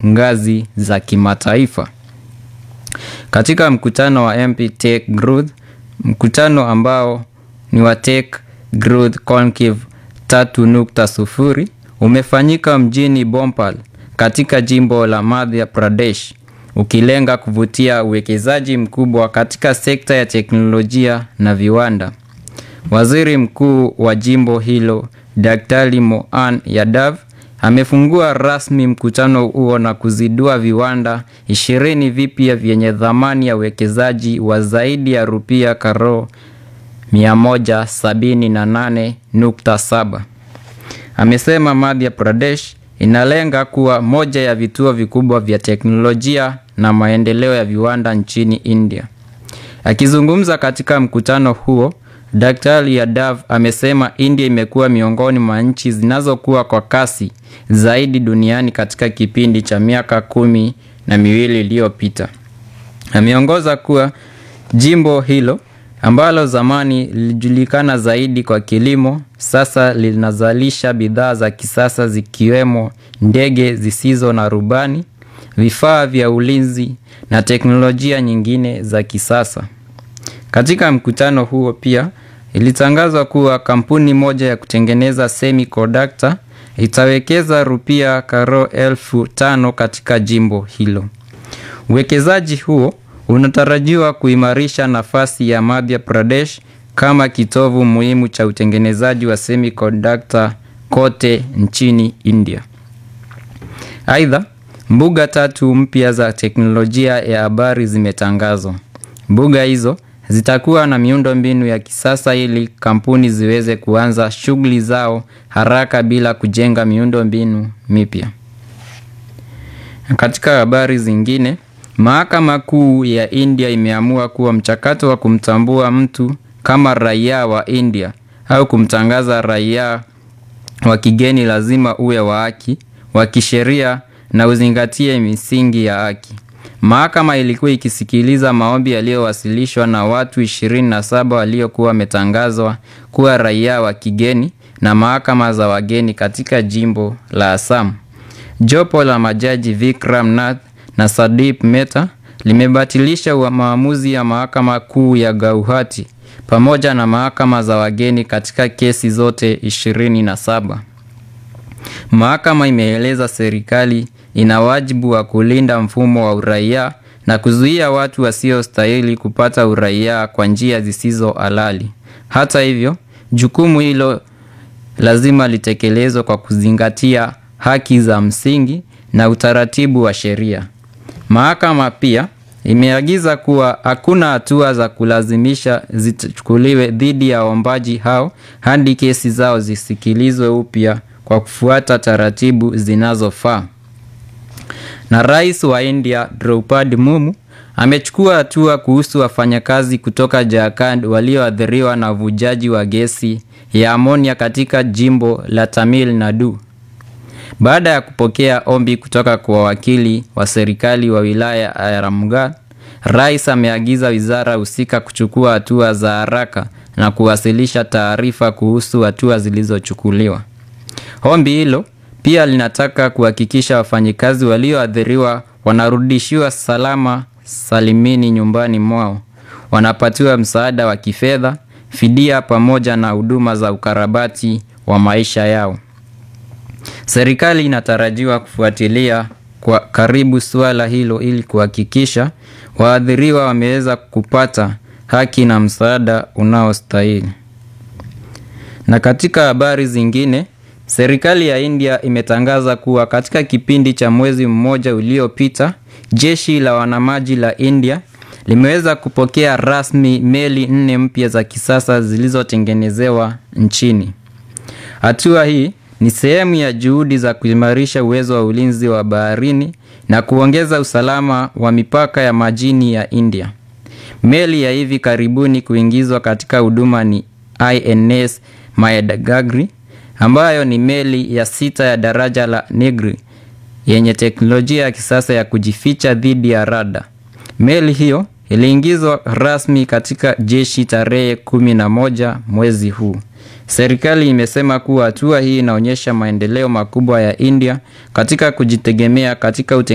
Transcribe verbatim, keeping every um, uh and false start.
ngazi za kimataifa. Katika mkutano wa M P Tech Growth, mkutano ambao ni wa Tech Growth Conclave tatu nukta sufuri umefanyika mjini Bhopal katika jimbo la Madhya Pradesh, ukilenga kuvutia uwekezaji mkubwa katika sekta ya teknolojia na viwanda. Waziri Mkuu wa jimbo hilo, Daktari Mohan Yadav, amefungua rasmi mkutano huo na kuzindua viwanda ishirini vipya vyenye thamani ya uwekezaji wa zaidi ya rupia karo mia moja sabini na nane nukta saba. Amesema Madhya Pradesh inalenga kuwa moja ya vituo vikubwa vya teknolojia na maendeleo ya viwanda nchini India. Akizungumza katika mkutano huo, Daktari Yadav amesema India imekuwa miongoni mwa nchi zinazokuwa kwa kasi zaidi duniani katika kipindi cha miaka kumi na miwili iliyopita. Ameongoza kuwa jimbo hilo ambalo zamani lilijulikana zaidi kwa kilimo, sasa linazalisha bidhaa za kisasa zikiwemo ndege zisizo na rubani, vifaa vya ulinzi na teknolojia nyingine za kisasa. Katika mkutano huo pia ilitangazwa kuwa kampuni moja ya kutengeneza semiconductor itawekeza rupia karo elfu tano katika jimbo hilo. Uwekezaji huo unatarajiwa kuimarisha nafasi ya Madhya Pradesh kama kitovu muhimu cha utengenezaji wa semiconductor kote nchini India. Aidha, mbuga tatu mpya za teknolojia ya habari zimetangazwa. Mbuga hizo zitakuwa na miundo mbinu ya kisasa ili kampuni ziweze kuanza shughuli zao haraka bila kujenga miundo mbinu mipya. Katika habari zingine, Mahakama Kuu ya India imeamua kuwa mchakato wa kumtambua mtu kama raia wa India au kumtangaza raia wa kigeni lazima uwe wa haki, wa kisheria na uzingatie misingi ya haki. Mahakama ilikuwa ikisikiliza maombi yaliyowasilishwa na watu ishirini na saba waliokuwa wametangazwa kuwa raia wa kigeni na mahakama za wageni katika jimbo la Assam. Jopo la majaji Vikram Nath na Sandeep Mehta limebatilisha maamuzi ya Mahakama Kuu ya Guwahati pamoja na mahakama za wageni katika kesi zote ishirini na saba. Mahakama imeeleza serikali ina wajibu wa kulinda mfumo wa uraia na kuzuia watu wasiostahili kupata uraia kwa njia zisizo halali. Hata hivyo, jukumu hilo lazima litekelezwe kwa kuzingatia haki za msingi na utaratibu wa sheria. Mahakama pia imeagiza kuwa hakuna hatua za kulazimisha zichukuliwe dhidi ya waombaji hao hadi kesi zao zisikilizwe upya kwa kufuata taratibu zinazofaa. Na Rais wa India Draupadi Murmu amechukua hatua kuhusu wafanyakazi kutoka Jharkhand walioathiriwa na uvujaji wa gesi ya amonia katika jimbo la Tamil Nadu. Baada ya kupokea ombi kutoka kwa wakili wa serikali wa wilaya ya Ramgarh, Rais ameagiza wizara husika kuchukua hatua za haraka na kuwasilisha taarifa kuhusu hatua zilizochukuliwa. Ombi hilo pia linataka kuhakikisha wafanyikazi walioathiriwa wanarudishiwa salama salimini nyumbani mwao, wanapatiwa msaada wa kifedha, fidia pamoja na huduma za ukarabati wa maisha yao. Serikali inatarajiwa kufuatilia kwa karibu suala hilo ili kuhakikisha waathiriwa wameweza kupata haki na msaada unaostahili. Na katika habari zingine, serikali ya India imetangaza kuwa katika kipindi cha mwezi mmoja uliopita, jeshi la wanamaji la India limeweza kupokea rasmi meli nne mpya za kisasa zilizotengenezewa nchini. Hatua hii ni sehemu ya juhudi za kuimarisha uwezo wa ulinzi wa baharini na kuongeza usalama wa mipaka ya majini ya India. Meli ya hivi karibuni kuingizwa katika huduma ni I N S Maiduguri, ambayo ni meli ya sita ya daraja la Nigri yenye teknolojia ya kisasa ya kujificha dhidi ya rada. Meli hiyo iliingizwa rasmi katika jeshi tarehe kumi na moja mwezi huu. Serikali imesema kuwa hatua hii inaonyesha maendeleo makubwa ya India katika kujitegemea katika